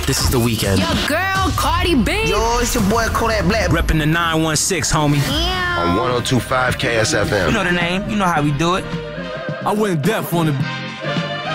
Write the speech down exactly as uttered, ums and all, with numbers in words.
This is The Weeknd. Your girl, Cardi B. Yo, it's your boy Kodak Black. Reppin' the nine one six, homie. Yeah. On one oh two point five K S F M. You know the name. You know how we do it. I went deaf on the...